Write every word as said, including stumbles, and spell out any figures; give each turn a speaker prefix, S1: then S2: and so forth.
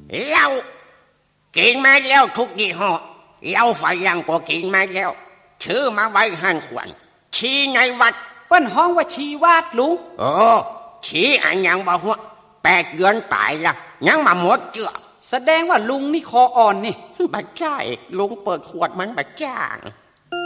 S1: เรากินมาแล้วทุกยี่ห้อเราฝรั่งก็กินมาแล้วชื่อมาไว้หันขวัญชี้ในวัด
S2: เปิ้นห้องว่าชีวาดลุง
S1: โอ้ชี้อันยังบอกว่าแปดเดือนตายละยังมาหมดเจือ
S2: แสดงว่าลุงนี่คออ่อนนี่
S1: บัดใช่ลุงเปิดขวดมันบัดจ้าง